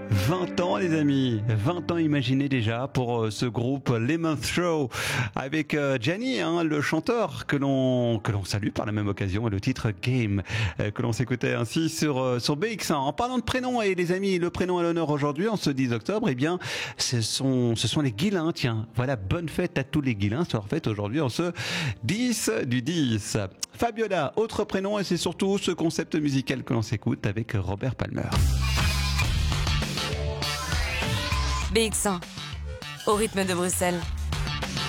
20 ans les amis, 20 ans imaginez déjà pour ce groupe Lemon Throw avec Gianni, le chanteur que l'on salue par la même occasion, et le titre Game que l'on s'écoutait ainsi sur BX1. En parlant de prénoms, et les amis, le prénom à l'honneur aujourd'hui en ce 10 octobre, eh bien ce sont les Guillains. Tiens, voilà, bonne fête à tous les Guillains, c'est leur fête aujourd'hui en ce 10 du 10. Fabiola, autre prénom, et c'est surtout ce concept musical que l'on s'écoute avec Robert Palmer. BX1, au rythme de Bruxelles.